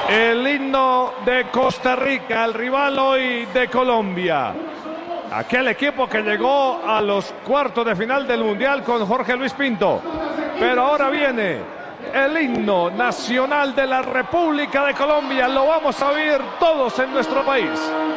El himno de Costa Rica, el rival hoy de Colombia. Aquel equipo que llegó a los cuartos de final del Mundial con Jorge Luis Pinto. Pero ahora viene el himno nacional de la República de Colombia. Lo vamos a oír todos en nuestro país.